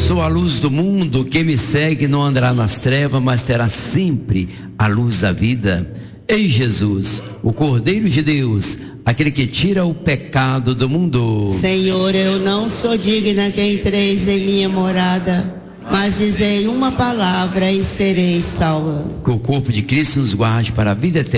sou a luz do mundo, quem me segue não andará nas trevas, mas terá sempre a luz da vida. Ei Jesus, o Cordeiro de Deus, aquele que tira o pecado do mundo. Senhor, eu não sou digna que entreis em minha morada, mas dizei uma palavra e serei salva. Que o corpo de Cristo nos guarde para a vida eterna.